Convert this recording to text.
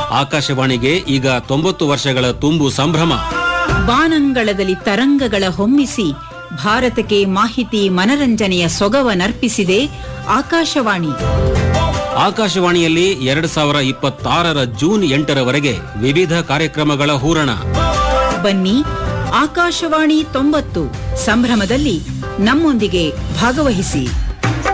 ಆಕಾಶವಾಣಿಗೆ ಈಗ 90 ವರ್ಷಗಳ ತುಂಬು ಸಂಭ್ರಮ. ಬಾನಂಗಳದಲ್ಲಿ ತರಂಗಗಳ ಹೊಮ್ಮಿಸಿ ಭಾರತಕ್ಕೆ ಮಾಹಿತಿ ಮನರಂಜನೆಯ ಸೊಗವನರ್ಪಿಸಿದೆ ಆಕಾಶವಾಣಿ. ಆಕಾಶವಾಣಿಯಲ್ಲಿ 2026ರ ಜೂನ್ 8ರವರೆಗೆ ವಿವಿಧ ಕಾರ್ಯಕ್ರಮಗಳ ಹೂರಣ. ಬನ್ನಿ, ಆಕಾಶವಾಣಿ 90 ಸಂಭ್ರಮದಲ್ಲಿ ನಮ್ಮೊಂದಿಗೆ ಭಾಗವಹಿಸಿ.